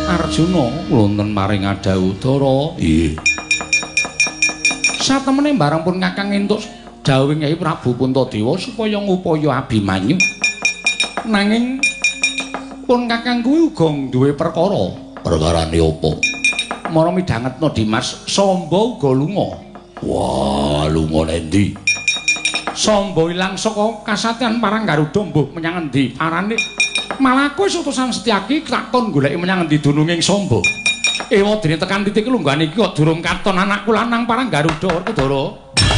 Arjuna wonten maring Adawudara. Nggih. Satemene bareng pun Kakang entuk dawuh Kyai Prabu Puntadewa supaya ngupaya Abimanyu. Nanging pun Kakang kuwi uga duwe perkara. Perkarane apa? Mara midhangetna Dimas, Samba uga lunga. Wah, lunga endi? Samba ilang saka kasatriyan Paranggaruda mbuh menyang endi arane? Malah kowe utusan Setyaki takon goleki menyang endi dununging Samba. Ewa dene tekan titik lungguhan iki kok durung katon anakku lanang Paranggaruda, Werkudara.